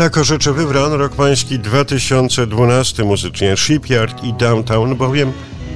Tak orzecze Wywran, rok pański 2012 muzycznie, Shipyard i Downtown, bowiem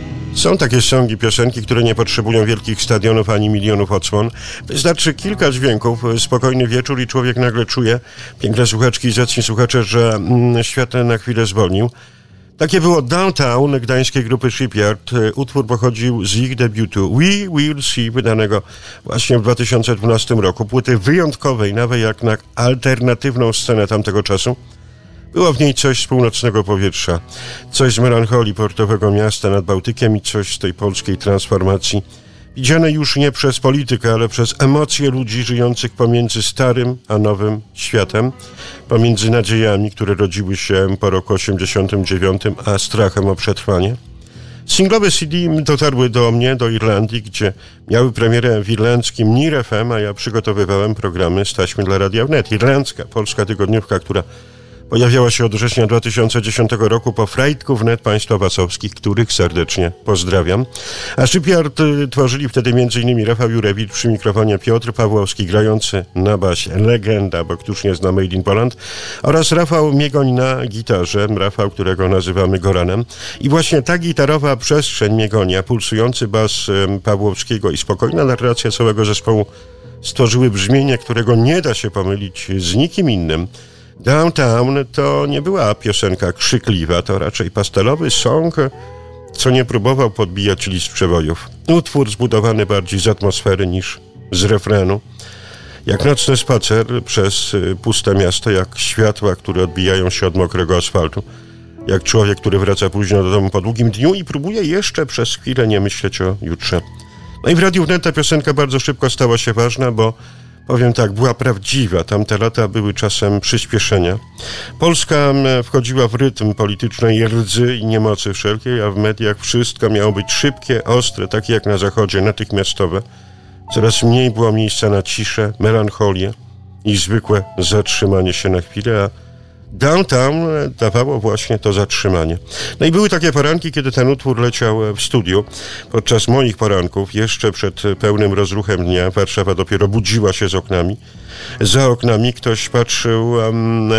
są takie songi, piosenki, które nie potrzebują wielkich stadionów ani milionów odsłon. Wystarczy kilka dźwięków, spokojny wieczór i człowiek nagle czuje, piękne słuchaczki i zacni słuchacze, że świat na chwilę zwolnił. Takie było Downtown gdańskiej grupy Shipyard. Utwór pochodził z ich debiutu We Will See, wydanego właśnie w 2012 roku. Płyty wyjątkowej, nawet jak na alternatywną scenę tamtego czasu. Było w niej coś z północnego powietrza, coś z melancholii portowego miasta nad Bałtykiem i coś z tej polskiej transformacji. Widziane już nie przez politykę, ale przez emocje ludzi żyjących pomiędzy starym a nowym światem, pomiędzy nadziejami, które rodziły się po roku 89, a strachem o przetrwanie. Singlowe CD dotarły do mnie, do Irlandii, gdzie miały premierę w irlandzkim NIR FM, a ja przygotowywałem programy z taśmy dla Radia Wnet. Irlandzka, polska tygodniówka, która pojawiała się od września 2010 roku po frajtku wnet państwa wasowskich, których serdecznie pozdrawiam. A Shipyard tworzyli wtedy m.in. Rafał Jurewicz przy mikrofonie, Piotr Pawłowski grający na basie, legenda, bo któż nie zna Made in Poland, oraz Rafał Miegoń na gitarze, Rafał, którego nazywamy Goranem. I właśnie ta gitarowa przestrzeń Miegonia, pulsujący bas Pawłowskiego i spokojna narracja całego zespołu stworzyły brzmienie, którego nie da się pomylić z nikim innym. Downtown to nie była piosenka krzykliwa, to raczej pastelowy song, co nie próbował podbijać list przebojów. Utwór zbudowany bardziej z atmosfery niż z refrenu. Jak nocny spacer przez puste miasto, jak światła, które odbijają się od mokrego asfaltu. Jak człowiek, który wraca późno do domu po długim dniu i próbuje jeszcze przez chwilę nie myśleć o jutrze. No i w Radiu Wnet ta piosenka bardzo szybko stała się ważna, bo powiem tak, była prawdziwa. Tamte lata były czasem przyspieszenia. Polska wchodziła w rytm politycznej rdzy i niemocy wszelkiej, a w mediach wszystko miało być szybkie, ostre, takie jak na zachodzie, natychmiastowe. Coraz mniej było miejsca na ciszę, melancholię i zwykłe zatrzymanie się na chwilę, a Downtown dawało właśnie to zatrzymanie. No i były takie poranki, kiedy ten utwór leciał w studiu. Podczas moich poranków, jeszcze przed pełnym rozruchem dnia, Warszawa dopiero budziła się z oknami. Za oknami ktoś patrzył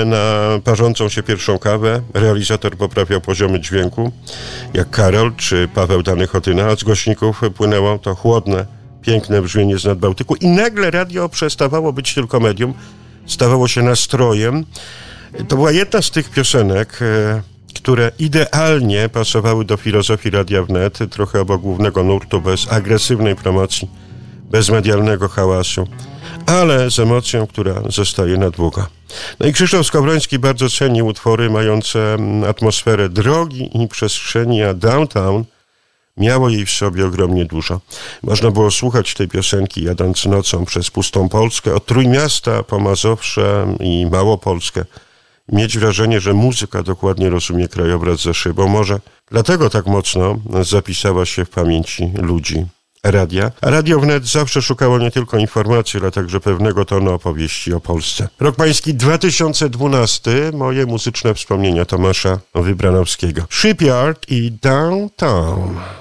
na parzącą się pierwszą kawę. Realizator poprawiał poziomy dźwięku, jak Karol czy Paweł Dany-Chotyna, a z głośników płynęło to chłodne, piękne brzmienie z Nadbałtyku i nagle radio przestawało być tylko medium, stawało się nastrojem. To była jedna z tych piosenek, które idealnie pasowały do filozofii Radia Wnet, trochę obok głównego nurtu, bez agresywnej promocji, bez medialnego hałasu, ale z emocją, która zostaje na długo. No i Krzysztof Skowroński bardzo cenił utwory mające atmosferę drogi i przestrzeni, a Downtown miało jej w sobie ogromnie dużo. Można było słuchać tej piosenki jadąc nocą przez pustą Polskę, od Trójmiasta po Mazowsze i Małopolskę. Mieć wrażenie, że muzyka dokładnie rozumie krajobraz za szybą. Może dlatego tak mocno zapisała się w pamięci ludzi radia. A Radio Wnet zawsze szukało nie tylko informacji, ale także pewnego tonu opowieści o Polsce. Rok pański 2012, moje muzyczne wspomnienia Tomasza Wybranowskiego. Shipyard i Downtown.